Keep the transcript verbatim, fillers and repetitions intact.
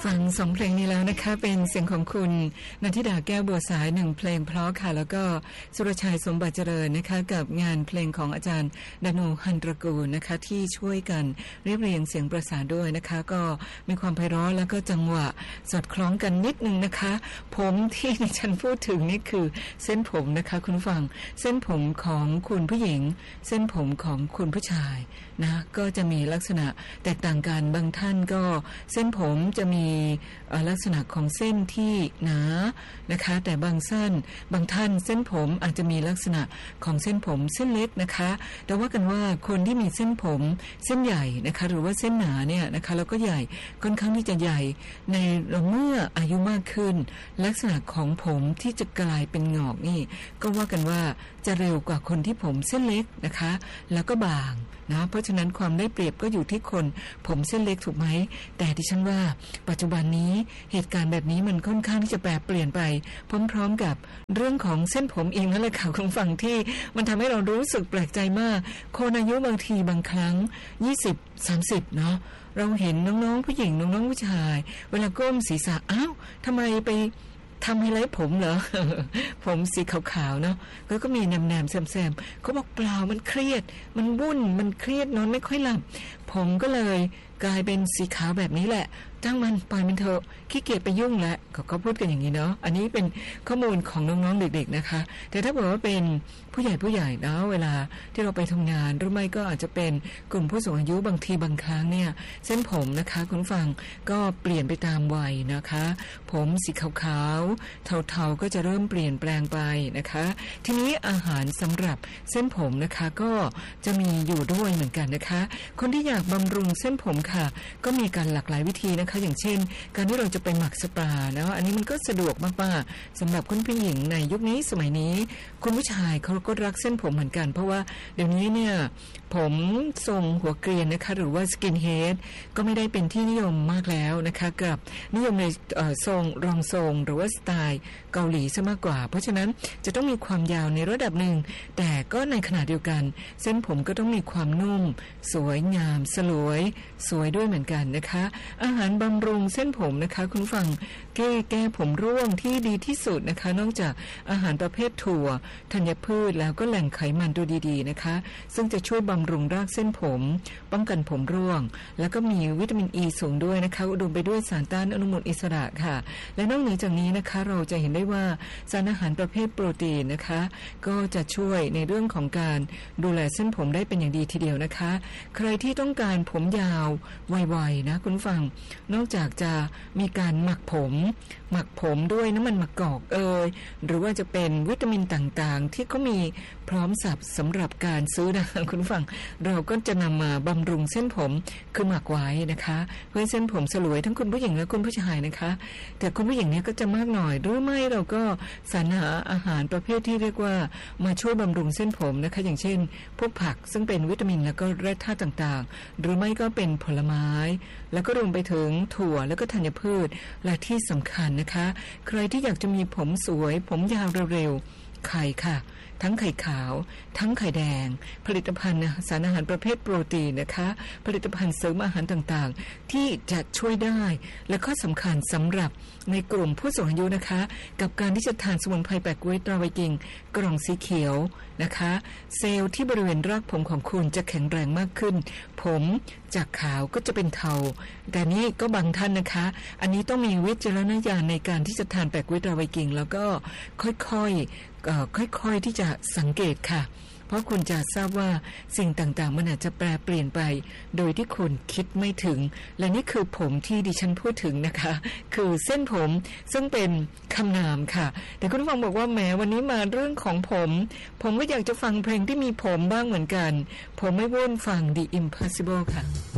ฟังสองเพลงนี้แล้วนะคะเป็นเสียงของคุณนันทิดาแก้วบัวสายหนึ่งเพลงเพราะค่ะแล้วก็สุรชัยสมบัติเจริญนะคะกับงานเพลงของอาจารย์ดนูหันตระกูลนะคะที่ช่วยกันเรียบเรียงเสียงประสานด้วยนะคะก็มีความไพเราะแล้วก็จังหวะสอดคล้องกันนิดนึงนะคะผมที่ดิฉันพูดถึงนี่คือเส้นผมนะคะคุณฟังเส้นผมของคุณผู้หญิงเส้นผมของคุณผู้ชายนะก็จะมีลักษณะแตกต่างกันบางท่านก็เส้นผมจะมีลักษณะของเส้นที่หนานะคะแต่บางสั้นบางท่านเส้นผมอาจจะมีลักษณะของเส้นผมเส้นเล็กนะคะแต่ว่ากันว่าคนที่มีเส้นผมเส้นใหญ่นะคะหรือว่าเส้นหนาเนี่ยนะคะแล้วก็ใหญ่ค่อนข้างที่จะใหญ่ในเมื่ออายุมากขึ้นลักษณะของผมที่จะกลายเป็นงอกนี่ก็ว่ากันว่าจะเร็วกว่าคนที่ผมเส้นเล็กนะคะแล้วก็บางนะเพราะฉะนั้นความได้เปรียบก็อยู่ที่คนผมเส้นเล็กถูกไหมแต่ดิฉันว่าปัจจุบันนี้เหตุการณ์แบบนี้มันค่อนข้างที่จะแปรเปลี่ยนไปพร้อมๆกับเรื่องของเส้นผมเองนั่นแหละค่ะคุณฟังที่มันทำให้เรารู้สึกแปลกใจมากคนอายุบางทีบางครั้งยี่สิบ สามสิบเนาะเราเห็นน้องๆผู้หญิงน้องๆผู้ชายเวลาก้มศีรษะอ้าวทำไมไปทำไฮไลท์ผมเหรอ ผมสีขาวๆเนาะแล้วก็มีแหนมๆแซมๆเขาบอกเปล่ามันเครียดมันวุ่นมันเครียดนอนไม่ค่อยหลับผมก็เลยกลายเป็นสีขาวแบบนี้แหละตั้งมันปล่อยมันเถอะขี้เกียจไปยุ่งแล้วเขาก็พูดกันอย่างนี้เนาะอันนี้เป็นข้อมูลของน้องๆเด็กๆนะคะแต่ถ้าบอกว่าเป็นผู้ใหญ่ผู้ใหญ่เนาะเวลาที่เราไปทำงานหรือไม่ก็อาจจะเป็นกลุ่มผู้สูงอายุบางทีบางครั้งเนี่ยเส้นผมนะคะคุณฟังก็เปลี่ยนไปตามวัยนะคะผมสีขาวๆเทาๆก็จะเริ่มเปลี่ยนแปลงไปนะคะทีนี้อาหารสำหรับเส้นผมนะคะก็จะมีอยู่ด้วยเหมือนกันนะคะคนที่อยากบำรุงเส้นผมค่ะก็มีการหลากหลายวิธีนะคะอย่างเช่นการที่เราจะไปหมักสปาเนาะอันนี้มันก็สะดวกมากๆสำหรับคุณผู้หญิงในยุคนี้สมัยนี้คุณผู้ชายเขาก็รักเส้นผมเหมือนกันเพราะว่าเดี๋ยวนี้เนี่ยผมทรงหัวเกรียนนะคะหรือว่าสกินเฮดก็ไม่ได้เป็นที่นิยมมากแล้วนะคะกับนิยมในทรงรองทรงหรือว่าสไตล์เกาหลีซะมากกว่าเพราะฉะนั้นจะต้องมีความยาวในระดับหนึ่งแต่ก็ในขณะเดียวกันเส้นผมก็ต้องมีความนุ่มสวยงามสลวยสวยด้วยเหมือนกันนะคะอาหารบำรุงเส้นผมนะคะคุณฟังแก้แก้ผมร่วงที่ดีที่สุดนะคะนอกจากอาหารประเภทถั่วธัญพืชแล้วก็แหล่งไขมันตัวดีๆนะคะซึ่งจะช่วยบำรุงรากเส้นผมป้องกันผมร่วงแล้วก็มีวิตามินอ e ีสูงด้วยนะคะอุดมไปด้วยสารต้านอนุมูลอิสระค่ะและนอกเหนือจากนี้นะคะเราจะเห็นได้ว่าสารอาหารประเภทโปรตีนนะคะก็จะช่วยในเรื่องของการดูแลเส้นผมได้เป็นอย่างดีทีเดียวนะคะใครที่ต้องการผมยาวไวๆนะคุณฟังนอกจากจะมีการหมักผมหมักผมด้วยน้ำมันมะกอกเอยหรือว่าจะเป็นวิตามินต่างๆที่เขามีพร้อมสับสำหรับการซื้อนะคุณฟังเราก็จะนำมาบำรุงเส้นผมคือหมักไว้นะคะเพื่อเส้นผมสลวยทั้งคุณผู้หญิงและคุณผู้ชายนะคะแต่คุณผู้หญิงเนี่ยก็จะมากหน่อยหรือไม่เราก็สรรหาอาหารประเภทที่เรียกว่ามาช่วยบำรุงเส้นผมนะคะอย่างเช่นพวกผักซึ่งเป็นวิตามินแล้วก็แร่ธาตุต่างๆหรือไม่ก็เป็นผลไม้แล้วก็รวมไปถึงถั่วแล้วก็ธัญพืชและที่สำคัญนะคะใครที่อยากจะมีผมสวยผมยาวเร็วๆไข่ค่ะทั้งไข่ขาวทั้งไข่แดงผลิตภัณฑ์สารอาหารประเภทโปรตีนนะคะผลิตภัณฑ์เสริมอาหารต่างๆที่จะช่วยได้และข้อสำคัญสำหรับในกลุ่มผู้สูงอายุนะคะกับการที่จะทานสมุนไพรแปลกเวทราไวกิงกล่องสีเขียวนะคะเซลล์ที่บริเวณรากผมของคุณจะแข็งแรงมากขึ้นผมจากขาวก็จะเป็นเทาแต่นี้ก็บางท่านนะคะอันนี้ต้องมีวิจารณญาณในการที่จะทานแปลกเวทราไวกิงแล้วก็ค่อยๆค่อยๆที่จะสังเกตค่ะเพราะคุณจะทราบว่าสิ่งต่างๆมันอาจจะแปรเปลี่ยนไปโดยที่คุณคิดไม่ถึงและนี่คือผมที่ดิฉันพูดถึงนะคะคือเส้นผมซึ่งเป็นคำนามค่ะแต่คุณผู้ฟังบอกว่าแหมวันนี้มาเรื่องของผมผมก็อยากจะฟังเพลงที่มีผมบ้างเหมือนกันผมไม่วุ่นฟัง The Impossible ค่ะ